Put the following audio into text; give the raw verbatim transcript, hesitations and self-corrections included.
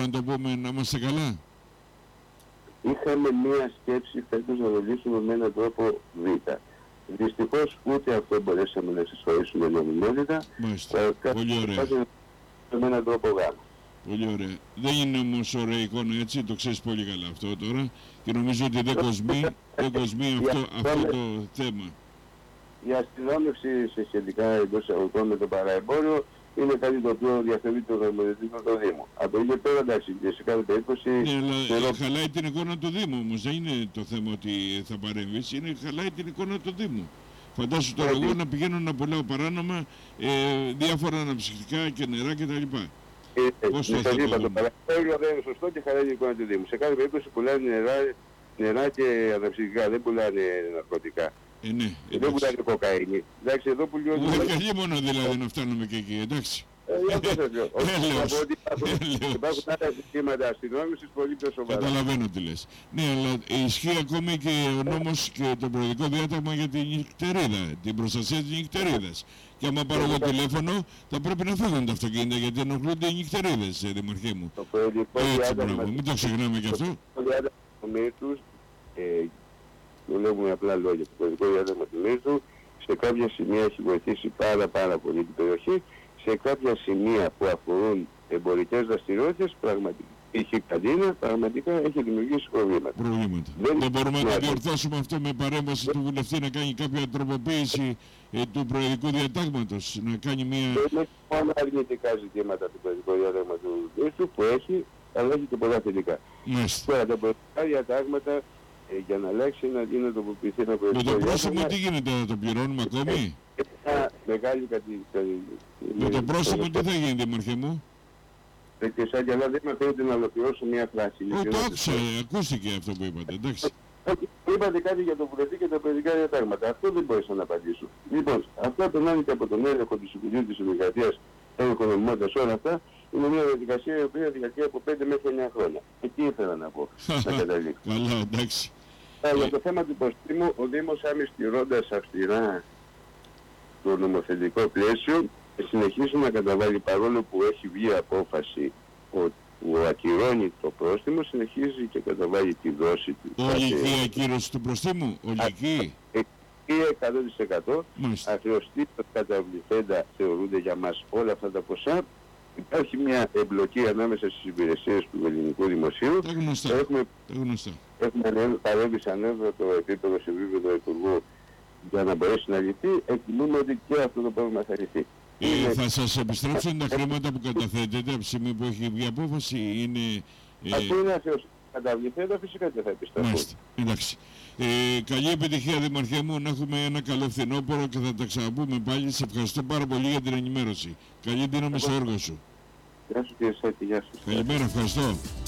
να το πούμε, να είμαστε καλά. Είχαμε μία σκέψη φέτος να το λύσουμε με έναν τρόπο Β. Δυστυχώς ούτε αυτό μπορέσαμε να συσσωρήσουμε νομιμότητα. Μάλιστα. Πολύ ωραία. Με έναν τρόπο Γ. Πολύ ωραία. Δεν είναι όμως ωραία εικόνα, έτσι, το ξέρεις πολύ καλά αυτό τώρα και νομίζω ότι δεν κοσμεί, δεν κοσμεί αυτό, αυτό το θέμα. Η αστυνόμευση σε σχετικά εντός εισαγωγικών με το παραεμπόριο είναι κάτι το οποίο διαφεύγει το νομοθετικό του Δήμου. Από εκεί πέρα, εντάξει, και σε κάθε περίπτωση... Ναι, αλλά θέλω... χαλάει την εικόνα του Δήμου όμως, δεν είναι το θέμα ότι θα παρέμβεις, είναι χαλάει την εικόνα του Δήμου. Φαντάσου τώρα εγώ να πηγαίνω να πουλάω παράνομα ε, διάφορα αναψυκτικά και νερά κτλ. Ε, Πώς θα το είπα, το παραεμπόριο δεν είναι σωστό και χαλάει την εικόνα του Δήμου. Σε κάθε περίπτωση πουλάνε νερά, νερά και αναψυκτικά, δεν πουλάνε ναρκωτικά. Ε, ναι, δεν πουλάνε κοκαίνη. Εντάξει, εδώ πουλιώνουν... Όχι μόνο δηλαδή να φτάνουμε και εκεί, εντάξει. Αυτό σας λέω. Υπάρχουν άλλα συστήματα αστυνόμευσης πολύ πιο σοβαρά. Καταλαβαίνω τι λες. Ναι, αλλά ισχύει ακόμη και ο νόμος και το προεδρικό διάταγμα για την νυχτερίδα, την προστασία της νυχτερίδας. Και άμα πάρω εγώ τηλέφωνο, θα πρέπει να φεύγουν τα αυτοκίνητα γιατί ενοχλούνται οι νυχτερίδες, δημαρχέ μου. Έτσι, μπράβο, μην το ξεχνάμε κι αυτό. Το διάταγμα τους, το λέγουμε απλά λόγια, το προεδρικό διάταγμα του σε κάποια σημεία έχει βοηθήσει πάρα πάρα πολύ την περιοχή. Σε κάποια σημεία που αφορούν εμπορικές δραστηριότητες, πραγματικά είχε καντίνα, πραγματικά έχει δημιουργήσει προβλήματα. Προβλήματα. Δεν, Δεν μπορούμε να το διορθώσουμε αυτό με παρέμβαση του βουλευτή να κάνει κάποια τροποποίηση ε, του προεδρικού διατάγματος, να κάνει μια... Δεν έχει μόνο αρνητικά ζητήματα του προεδρικού διατάγμα του Δήμου που έχει, αλλά έχει και πολλά θετικά. Τώρα τα προεδρικά διατάγματα ε, για να αλλάξει να γίνει να τοποποιηθεί ένα προεδρικό διάταγμα... Με το πρόσωπο τι γίνεται, θα το πληρώνουμε ακόμη? Μεγάλη κατη... Με το πρόσωπο τι θα γίνει, δημαρχέ μου? Και σαν και αλλά δεν με αφήνετε να ολοκληρώσω μια φράση. Όχι, το άκουσα, ακούστηκε αυτό που είπατε, εντάξει. Είπατε κάτι για το βουλευτή και τα παιδικά διατάγματα. Αυτό δεν μπορούσα να απαντήσω. Λοιπόν, αυτά περνάνε και από τον έλεγχο του Συμβουλίου της Δημοκρατίας, έλεγχο νομιμότητας, όλα αυτά. Είναι μια διαδικασία η οποία διαρκεί από πέντε μέχρι εννιά χρόνια. Εκεί ήθελα να πω, να καταλήξω. Καλά, εντάξει. Για το θέμα του υποστήμου, ο Δήμος αμυστηρώντας αυστηρά το νομοθετικό πλαίσιο, συνεχίζει να καταβάλει, παρόλο που έχει βγει απόφαση που ακυρώνει το πρόστιμο, συνεχίζει και καταβάλει τη δόση του. Ολική ακύρωση του προστίμου, ολική. εκατό τοις εκατό αχρεωστήτως καταβληθέντα θεωρούνται για μας όλα αυτά τα ποσά. Υπάρχει μια εμπλοκή ανάμεσα στις υπηρεσίες του ελληνικού δημοσίου. Τα γνωστά. Έχουμε, τα γνωστά. έχουμε παρέμβει σε ανέβροτο επίπεδο, σε επίπεδο υπουργού, για να μπορέσει να λυθεί. Εκτιμούμε ότι και αυτό το πρόβλημα θα λυθεί. Ε, είναι... Θα σας επιστρέψουν τα χρήματα που καταθέτετε από τη στιγμή που έχει βγει απόφαση, είναι... Ε... Αυτό είναι αφιώς. Καταβληθέντα φυσικά και θα επιστρέφουν. Μάλιστα, εντάξει. Ε, καλή επιτυχία, δημαρχέ μου, να έχουμε ένα καλό φθινόπωρο και θα τα ξαναπούμε πάλι. Σε ευχαριστώ πάρα πολύ για την ενημέρωση. Καλή δύναμη στο έργο σου. Γεια σου κύριε Σέτη, γεια σου. Καλημέρα, ευχαριστώ.